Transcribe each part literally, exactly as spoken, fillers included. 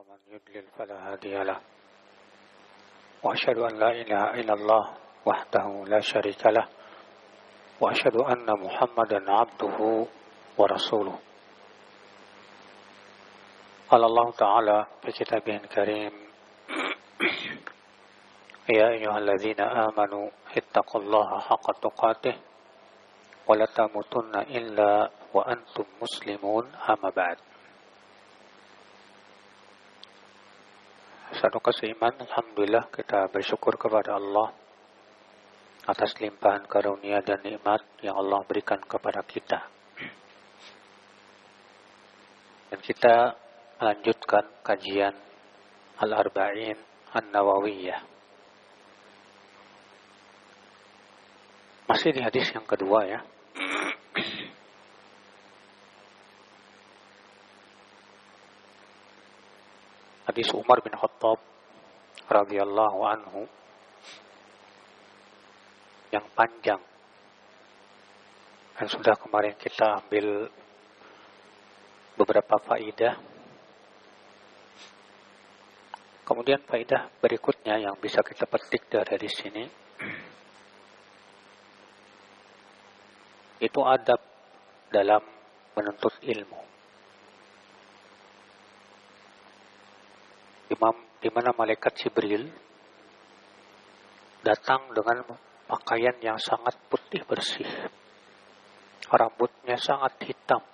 ومن يضلل فلا هادي له وأشهد أن لا إله إلا الله وحده لا شريك له وأشهد أن محمدا عبده ورسوله. قال الله تعالى في كتابه الكريم: يا أيها الذين آمنوا اتقوا الله حق تقاته ولا تموتن إلا وأنتم مسلمون. أما بعد. Satu keseiman, alhamdulillah kita bersyukur kepada Allah atas limpahan karunia dan nikmat yang Allah berikan kepada kita. Dan kita lanjutkan kajian Al-Arba'in An-Nawawiyah. Masih di hadis yang kedua ya. Hadis Umar bin Khattab radhiyallahu anhu yang panjang, dan sudah kemarin kita ambil beberapa faidah. Kemudian faidah berikutnya yang bisa kita petik dari sini itu adab dalam menuntut ilmu. Imam, di mana malaikat Jibril datang dengan pakaian yang sangat putih bersih, rambutnya sangat hitam,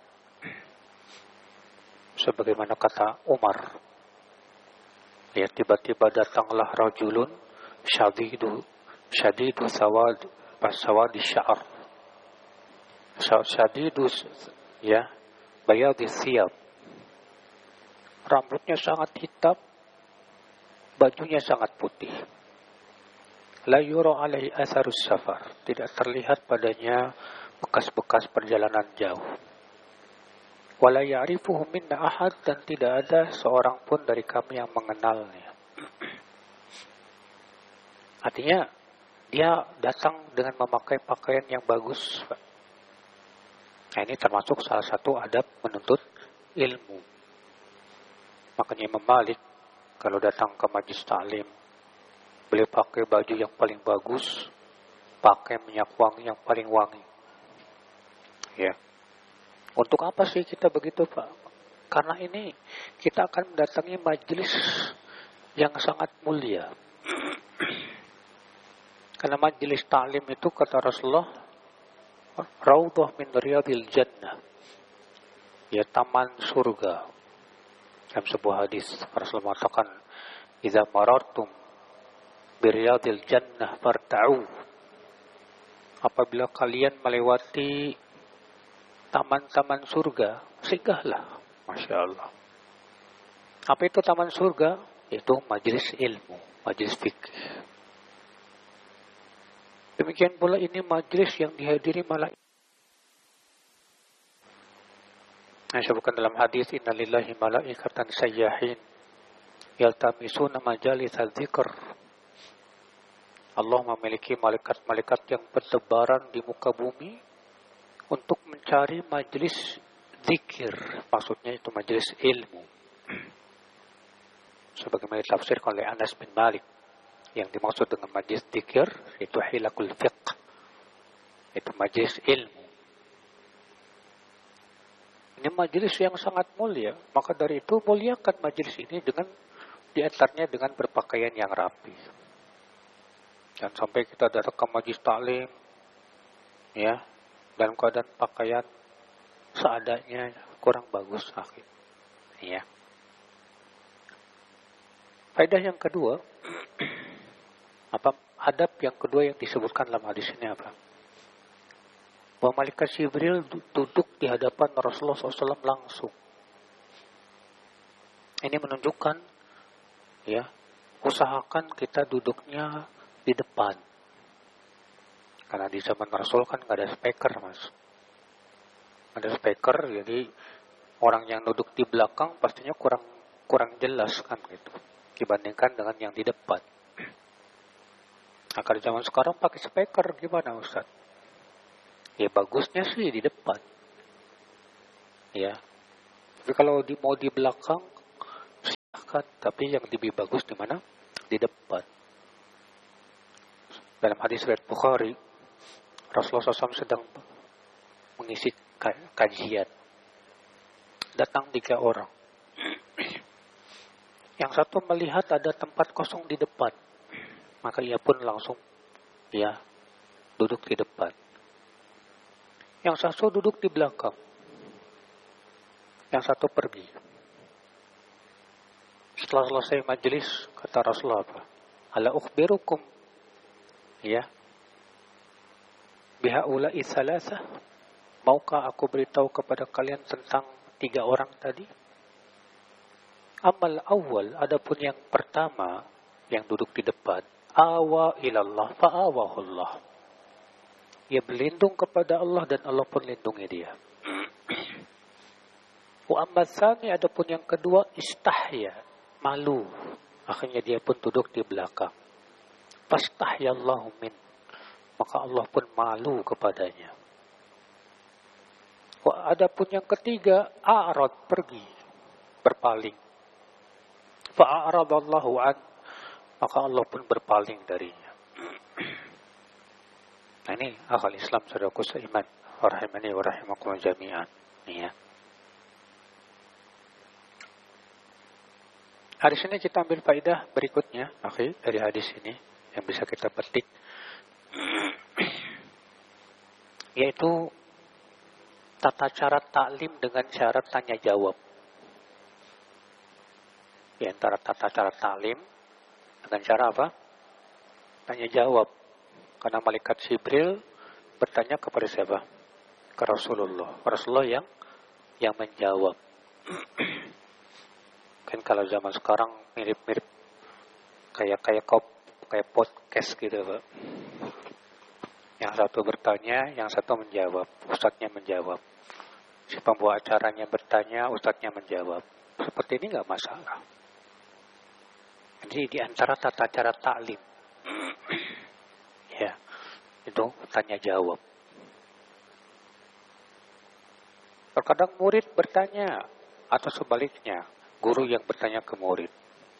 sebagaimana kata Umar. Ya, tiba-tiba datanglah rajulun syadidu syadidu sawad sawadi sya'ar, syadidu ya bayadi thiyab, rambutnya sangat hitam, bajunya sangat putih. La yura alaihi atharus safar, tidak terlihat padanya bekas-bekas perjalanan jauh. Wala ya'rifuhu minna ahad, dan tidak ada seorang pun dari kami yang mengenalnya. Artinya dia datang dengan memakai pakaian yang bagus. Nah, ini termasuk salah satu adab menuntut ilmu. Makanya Imam Malik kalau datang ke majlis taklim, beliau pakai baju yang paling bagus, pakai minyak wangi yang paling wangi. Ya. Untuk apa sih kita begitu, Pak? Karena ini kita akan mendatangi majlis yang sangat mulia. Karena majlis taklim itu kata Rasulullah, raudhah min riyadil jannah. Ya, taman surga. Dalam sebuah hadis Rasulullah mengatakan, "Idza marartum biriyadil jannah farta'u." Apabila kalian melewati taman-taman surga, singgahlah. Masya Allah. Apa itu taman surga? Itu majelis ilmu, majelis fikih. Demikian pula ini majelis yang dihadiri malaikat. Nah, disebutkan dalam hadis, inna lillahi malaikatan sayyahin yaltamisuna majalisa dzikr. Allah memiliki malaikat-malaikat yang bertebaran di muka bumi untuk mencari majelis zikir. Maksudnya itu majelis ilmu. Sebagaimana ditafsirkan oleh Anas bin Malik, yang dimaksud dengan majelis zikir itu hilakul fiqh, itu majelis ilmu. Ini majelis yang sangat mulia, maka dari itu muliakan majelis ini dengan diantaranya dengan berpakaian yang rapi. Dan sampai kita datang ke majelis taklim, ya, dalam keadaan pakaian seadanya, kurang bagus, akhir. Ya. Faedah yang kedua, apa adab yang kedua yang disebutkan dalam hadis ini apa? Bahwa malaikat Jibril duduk di hadapan Rasulullah shallallahu alaihi wasallam langsung. Ini menunjukkan, ya, usahakan kita duduknya di depan. Karena di zaman Rasul kan nggak ada speaker, mas. Ada speaker, jadi orang yang duduk di belakang pastinya kurang kurang jelas kan gitu, dibandingkan dengan yang di depan. Nah, kalau zaman sekarang pakai speaker gimana, Ustaz? Ya bagusnya sih di depan. Ya. Tapi kalau di, mau di belakang, belakang, tapi yang lebih bagus di mana? Di depan. Dalam hadis riwayat Bukhari, Rasulullah shallallahu alaihi wasallam sedang mengisi kajian. Datang tiga orang. Yang satu melihat ada tempat kosong di depan, maka ia pun langsung ya duduk di depan. Yang satu duduk di belakang. Yang satu pergi. Setelah selesai majelis, kata Rasulullah apa? Ala ukhbirukum ya bihaula'i thalatha, maukah aku beritahu kepada kalian tentang tiga orang tadi? Amal awal, adapun yang pertama yang duduk di depan, awa ilallah fa'awahullah, ia berlindung kepada Allah dan Allah pun lindungi dia. Wa amma tsani, adapun yang kedua, istahya, malu, akhirnya dia pun duduk di belakang. Fastahyallahu min, maka Allah pun malu kepadanya. Wa adapun yang ketiga, a'rad, pergi, berpaling. Fa'aradallahu an, maka Allah pun berpaling darinya. Nah, ini akal Islam saudaraku seiman, rahimani wa rahimakumullah jami'an. Ini ya. Hadis ini kita ambil faedah berikutnya, akhi, dari hadis ini yang bisa kita petik, yaitu tata cara taklim dengan syarat tanya jawab. Di antara tata cara taklim dengan cara apa? Tanya jawab. Karena malaikat Jibril bertanya kepada siapa? Ke Rasulullah. Rasulullah yang yang menjawab. Kan kalau zaman sekarang mirip-mirip kayak kayak kop kayak podcast gitu, Pak. Yang satu bertanya, yang satu menjawab, ustadznya menjawab. Si pembawa acaranya bertanya, ustadznya menjawab. Seperti ini nggak masalah. Jadi di antara tata cara taklim, ya, itu tanya jawab. Terkadang murid bertanya atau sebaliknya, guru yang bertanya ke murid.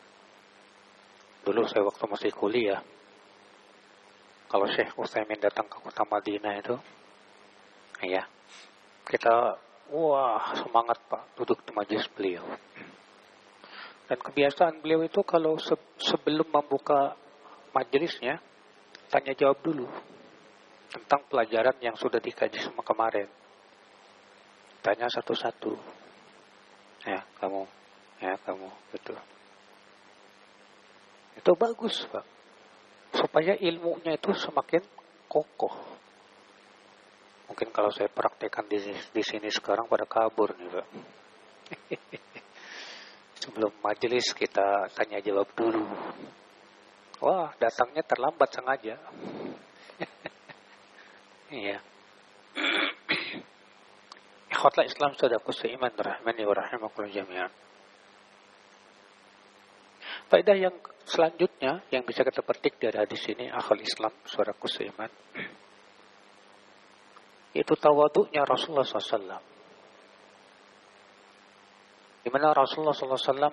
Dulu saya waktu masih kuliah, kalau Syekh Utsaimin datang ke kota Madinah itu, ya, kita, wah semangat Pak, duduk di majelis beliau. Dan kebiasaan beliau itu kalau se- sebelum membuka majelisnya, tanya jawab dulu tentang pelajaran yang sudah dikaji semua kemarin. Tanya satu-satu. Ya, kamu, ya kamu, betul. Itu bagus, Pak. Supaya ilmunya itu semakin kokoh. Mungkin kalau saya praktekkan di, di sini sekarang pada kabur nih, Pak. Sebelum majelis kita tanya jawab dulu. Wah, datangnya terlambat sengaja. Iya. Ikhwatul Islam saudaraku seiman rahimani wa rahimakumullah jami'an. Faedah yang selanjutnya yang bisa kita petik dari hadis ini, akhul Islam saudaraku seiman, itu tawaduknya Rasulullah sallallahu alaihi wasallam. Di mana Rasulullah sallallahu alaihi wasallam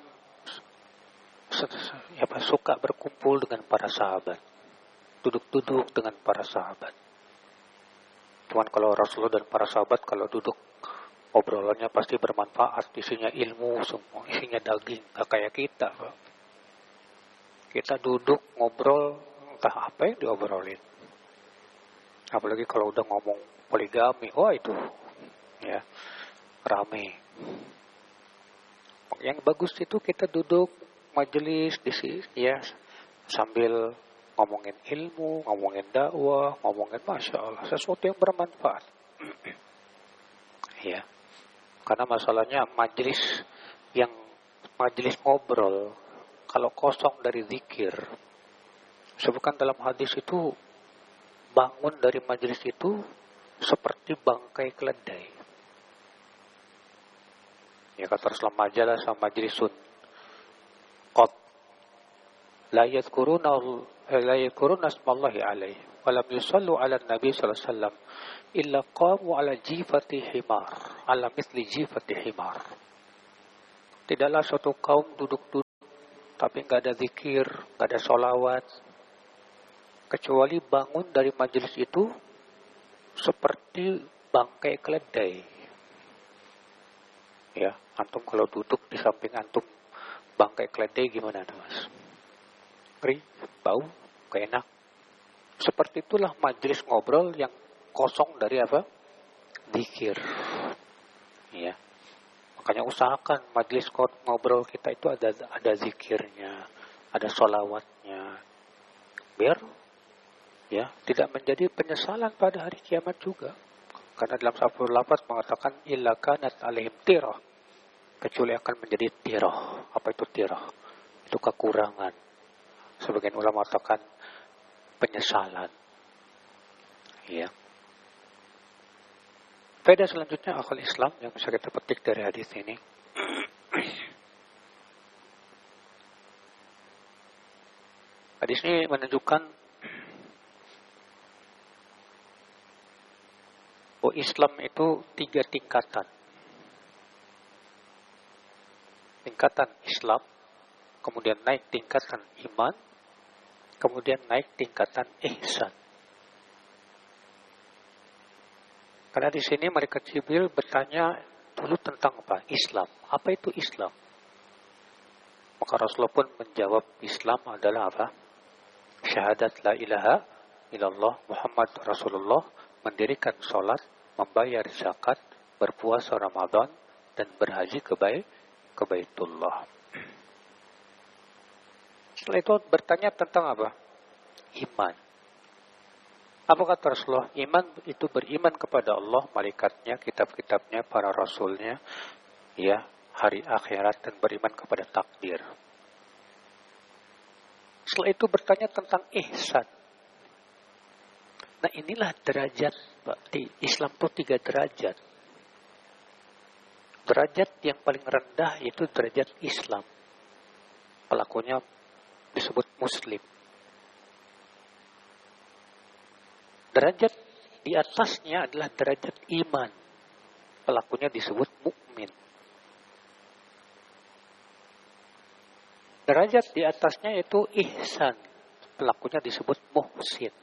ya, suka berkumpul dengan para sahabat, duduk-duduk dengan para sahabat. Cuman kalau Rasulullah dan para sahabat kalau duduk, obrolannya pasti bermanfaat, isinya ilmu semua, isinya daging, gak kayak kita. Kita duduk ngobrol entah apa yang diobrolin. Apalagi kalau udah ngomong poligami, wah itu ya rame. Yang bagus itu kita duduk majelis di sini ya, sambil ngomongin ilmu, ngomongin dakwah, ngomongin masya Allah sesuatu yang bermanfaat. Ya, karena masalahnya majelis yang majelis ngobrol kalau kosong dari zikir, sebutkan dalam hadis itu bangun dari majelis itu seperti bangkai keledai. Ya kata Rasulullah, majalah sama majlisun qad la yadhkuruna la yadhkuruna asmallahi alaihi wa lam yusallu ala nabi sallallahu alaihi wasallam illa qamu ala jifati himar, ala mithli jifati himar. Tidaklah suatu kaum duduk-duduk tapi nggak ada zikir, nggak ada sholawat, kecuali bangun dari majelis itu seperti bangkai keledai. Ya, antum kalau duduk di samping antum bangkai keledai gimana, Mas? Ngeri, bau, gak enak. Seperti itulah majelis ngobrol yang kosong dari apa? Zikir. Ya. Makanya usahakan majelis ngobrol kita itu ada ada zikirnya, ada sholawatnya. Biar ya tidak menjadi penyesalan pada hari kiamat juga. Karena dalam satu lafaz mengatakan illa kanat alaihim tirah, kecuali akan menjadi tirah. Apa itu tirah? Itu kekurangan. Sebagian ulama mengatakan penyesalan. Ya. Faedah selanjutnya akal Islam yang bisa kita petik dari hadis ini. Hadis ini menunjukkan bahwa Islam itu tiga tingkatan. Tingkatan Islam, kemudian naik tingkatan iman, kemudian naik tingkatan ihsan. Karena di sini malaikat Jibril bertanya dulu tentang apa? Islam. Apa itu Islam? Maka Rasulullah pun menjawab Islam adalah apa? Syahadat la ilaha illallah Muhammad Rasulullah, mendirikan sholat, membayar zakat, berpuasa Ramadan, dan berhaji ke bait ke Baitullah. Setelah itu bertanya tentang apa? Iman. Apa kata Rasulullah? Iman itu beriman kepada Allah, malaikatnya, kitab-kitabnya, para rasulnya, ya, hari akhirat, dan beriman kepada takdir. Setelah itu bertanya tentang ihsan. Nah inilah derajat, Pak. Di Islam itu tiga derajat. Derajat yang paling rendah itu derajat Islam. Pelakunya disebut Muslim. Derajat di atasnya adalah derajat iman. Pelakunya disebut mukmin. Derajat di atasnya itu ihsan. Pelakunya disebut muhsin.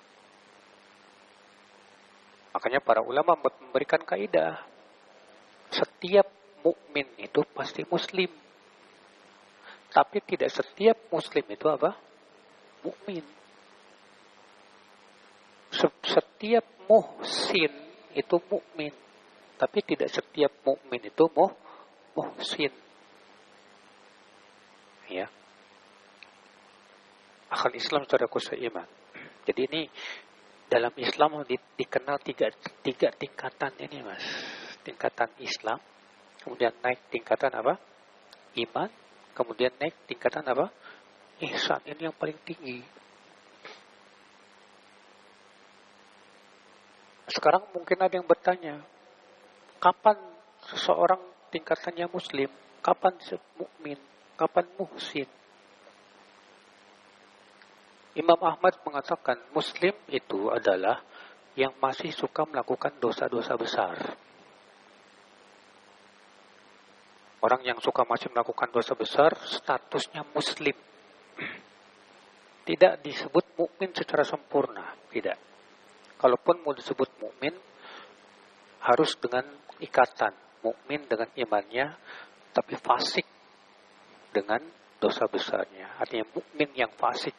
Makanya para ulama memberikan kaidah. Setiap mukmin itu pasti muslim. Tapi tidak setiap muslim itu apa? Mukmin. Setiap muhsin itu mukmin, tapi tidak setiap mukmin itu muh, muhsin. Ya. Akal Islam saudaraku seiman. Jadi ini dalam Islam di, dikenal tiga, tiga tingkatan ini, Mas. Tingkatan Islam, kemudian naik tingkatan apa? Iman, kemudian naik tingkatan apa? Ihsan. Ini yang paling tinggi. Sekarang mungkin ada yang bertanya, kapan seseorang tingkatannya muslim, kapan mukmin, kapan muhsin? Imam Ahmad mengatakan muslim itu adalah yang masih suka melakukan dosa-dosa besar. Orang yang suka masih melakukan dosa besar statusnya muslim. Tidak disebut mukmin secara sempurna, tidak. Kalaupun mau disebut mukmin, harus dengan ikatan. Mukmin dengan imannya, tapi fasik dengan dosa besarnya. Artinya mukmin yang fasik.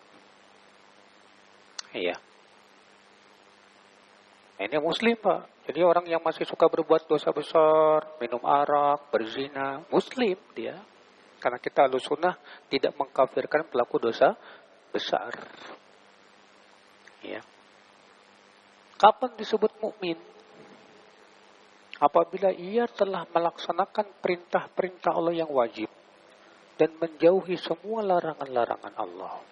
Iya. Nah, ini muslim, Pak. Jadi orang yang masih suka berbuat dosa besar, minum arak, berzina, muslim dia. Karena kita Ahlussunnah tidak mengkafirkan pelaku dosa besar. Iya. Kapan disebut mukmin? Apabila ia telah melaksanakan perintah-perintah Allah yang wajib dan menjauhi semua larangan-larangan Allah.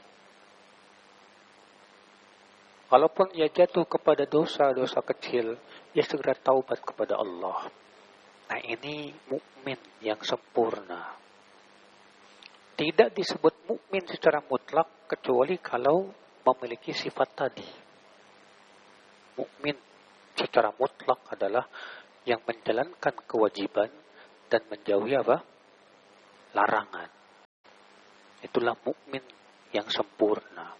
Walaupun ia jatuh kepada dosa-dosa kecil, ia segera taubat kepada Allah. Nah ini mukmin yang sempurna. Tidak disebut mukmin secara mutlak kecuali kalau memiliki sifat tadi. Mukmin secara mutlak adalah yang menjalankan kewajiban dan menjauhi apa? Larangan. Itulah mukmin yang sempurna.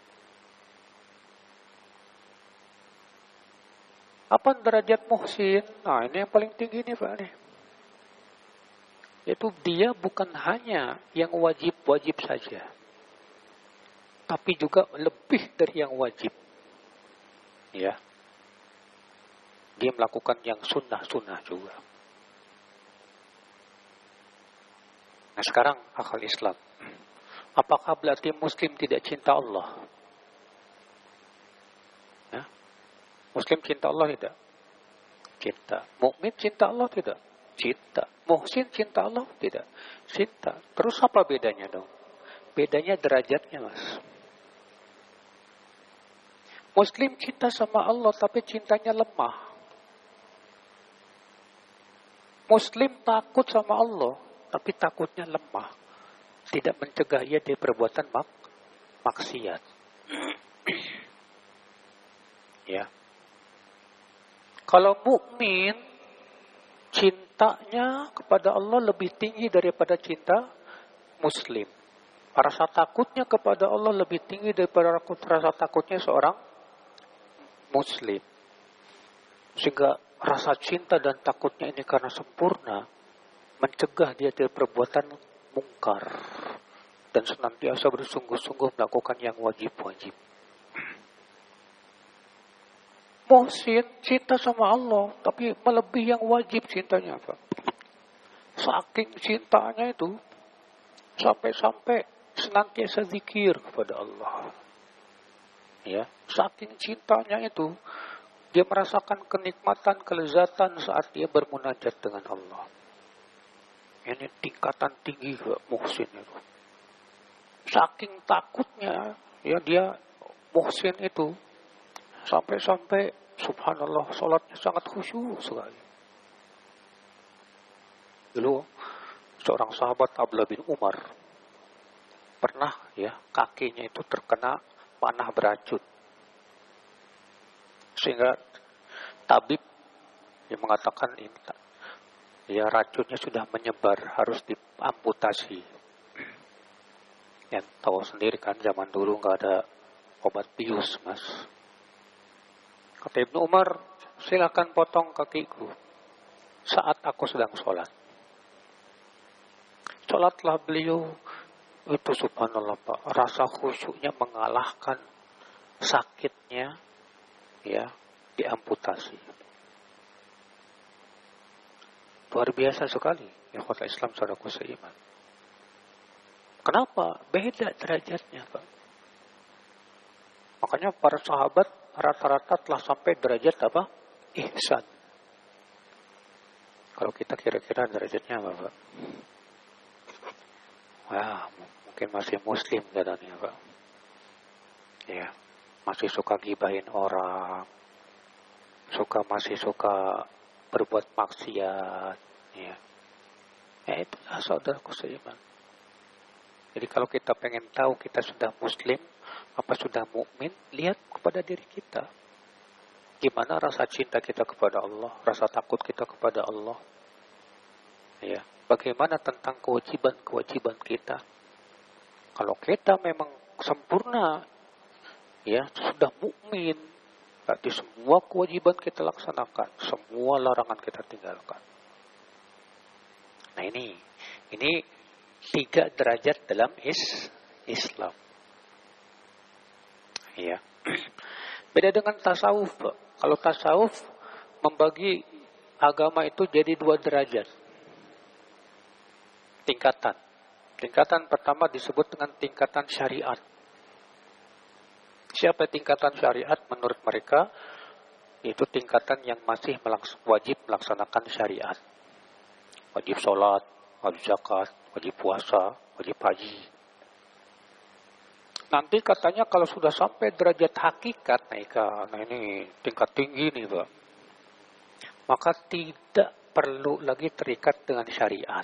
Apa derajat muhsin? Nah, ini yang paling tinggi nih Pak nih. Yaitu dia bukan hanya yang wajib-wajib saja, tapi juga lebih dari yang wajib. Ya. Dia melakukan yang sunnah-sunnah juga. Nah sekarang akal Islam. Apakah berarti Muslim tidak cinta Allah? Ya? Muslim cinta Allah tidak? Cinta. Mukmin cinta Allah tidak? Cinta. Muhsin cinta Allah tidak? Cinta. Terus apa bedanya dong? Bedanya derajatnya mas. Muslim cinta sama Allah tapi cintanya lemah. Muslim takut sama Allah tapi takutnya lemah. Tidak mencegah ia dari perbuatan mak maksiat. Ya. Kalau mukmin cintanya kepada Allah lebih tinggi daripada cinta Muslim. Rasa takutnya kepada Allah lebih tinggi daripada rasa takutnya seorang Muslim. Sehingga rasa cinta dan takutnya ini karena sempurna mencegah dia dari perbuatan mungkar dan senantiasa bersungguh-sungguh melakukan yang wajib-wajib. Muhsin cinta sama Allah tapi melebihi yang wajib cintanya Pak. Saking cintanya itu sampai-sampai senantiasa zikir kepada Allah. Ya, saking cintanya itu dia merasakan kenikmatan, kelezatan saat dia bermunajat dengan Allah. Ini tingkatan tinggi ke muhsin itu. Saking takutnya, ya dia muhsin itu sampai-sampai subhanallah salatnya sangat khusyuk sekali. Dulu seorang sahabat Abdullah bin Umar pernah ya kakinya itu terkena panah beracun. Sehingga tabib yang mengatakan ini ya racunnya sudah menyebar, harus diamputasi. Yang tahu sendiri kan zaman dulu nggak ada obat bius mas. Kata Ibnu Umar, silakan potong kakiku saat aku sedang sholat. Sholatlah beliau itu subhanallah Pak, rasa khusyuknya mengalahkan sakitnya ya diamputasi. Luar biasa sekali ya kota Islam saudaraku seiman. Kenapa? Beda derajatnya Pak. Makanya para sahabat rata-rata telah sampai derajat apa? Ihsan. Kalau kita kira-kira derajatnya apa Pak? Wah, mungkin masih muslim katanya Pak. Ya, masih suka gibahin orang. Suka masih suka berbuat maksiat, ya. Ya itulah saudaraku seiman. Jadi kalau kita pengen tahu kita sudah muslim, apa sudah mukmin, lihat kepada diri kita. Gimana rasa cinta kita kepada Allah, rasa takut kita kepada Allah. Ya, bagaimana tentang kewajiban-kewajiban kita. Kalau kita memang sempurna, ya sudah mukmin, berarti semua kewajiban kita laksanakan, semua larangan kita tinggalkan. Nah ini, ini tiga derajat dalam is, Islam. Ya, beda dengan tasawuf. Kalau tasawuf membagi agama itu jadi dua derajat, tingkatan. Tingkatan pertama disebut dengan tingkatan syariat. Siapa tingkatan syariat menurut mereka? Itu tingkatan yang masih melaks- wajib melaksanakan syariat. Wajib sholat, wajib zakat, wajib puasa, wajib haji. Nanti katanya kalau sudah sampai derajat hakikat, nah ini tingkat tinggi nih Pak. Maka tidak perlu lagi terikat dengan syariat.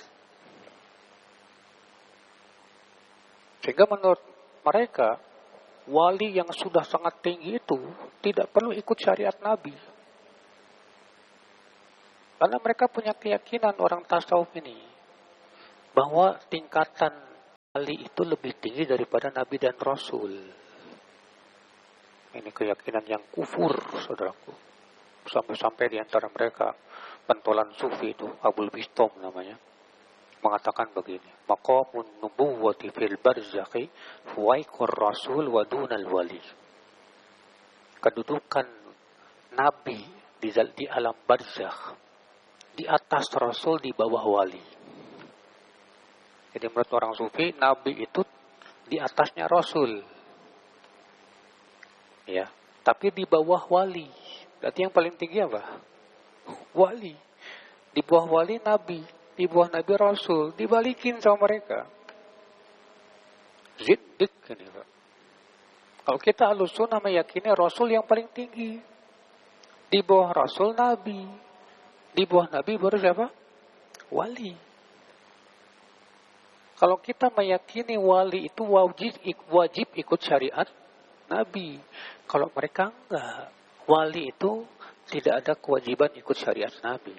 Sehingga menurut mereka, wali yang sudah sangat tinggi itu tidak perlu ikut syariat Nabi. Karena mereka punya keyakinan orang tasawuf ini bahwa tingkatan wali itu lebih tinggi daripada nabi dan rasul. Ini keyakinan yang kufur, saudaraku. Sampai-sampai di antara mereka pentolan sufi itu, Abul Bistom namanya, mengatakan begini, maqamun nubuwwati fil barzakhi fuwaiqur rasul wa dunal wali. Kedudukan nabi di, di alam barzakh, di atas rasul, di bawah wali. Jadi menurut orang sufi, nabi itu di atasnya rasul. Ya, tapi di bawah wali. Berarti yang paling tinggi apa? Wali. Di bawah wali nabi, di bawah nabi rasul, dibalikin sama mereka. Ziddik ini, Pak. Kalau kita Ahlussunnah meyakini rasul yang paling tinggi. Di bawah rasul nabi. Di bawah nabi baru siapa? Wali. Kalau kita meyakini wali itu wajib wajib ikut syariat nabi. Kalau mereka enggak, wali itu tidak ada kewajiban ikut syariat nabi.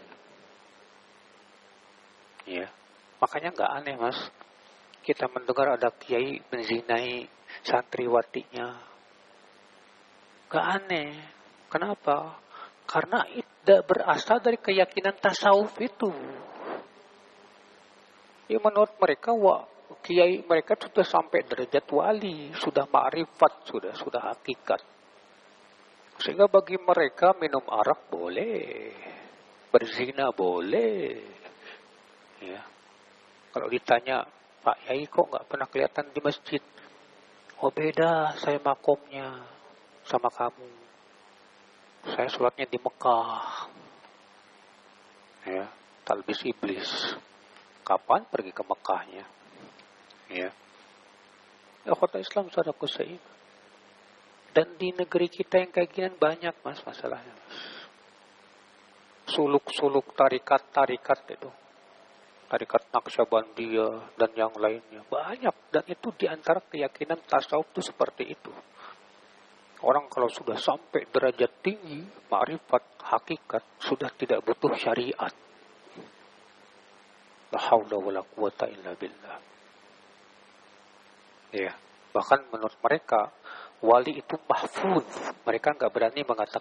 Ya, makanya enggak aneh, Mas. Kita mendengar ada kiai menzinai santriwatinya. Enggak aneh. Kenapa? Karena itu berasal dari keyakinan tasawuf itu. Ya, menurut mereka, wah, kiai mereka sudah sampai derajat wali, sudah ma'rifat, sudah sudah hakikat. Sehingga bagi mereka minum arak boleh, berzina boleh. Ya. Kalau ditanya, Pak Yai kok nggak pernah kelihatan di masjid? Oh beda, saya makomnya sama kamu. Saya sholatnya di Mekah. Ya, talbis iblis. Kapan pergi ke Mekahnya? Ya. Ya, kota Islam saudaraku seiman. Dan di negeri kita yang kayak gini banyak, Mas, masalahnya. Mas. Suluk-suluk tarikat-tarikat itu. Tarikat Naqsyabandiyah dan yang lainnya. Banyak. Dan itu di antara keyakinan tasawuf itu seperti itu. Orang kalau sudah sampai derajat tinggi, ma'rifat, hakikat, sudah tidak butuh syariat. La haula wala quwata illa billah. Ya, bahkan menurut mereka wali itu mahfuz. Mereka enggak berani mengatakan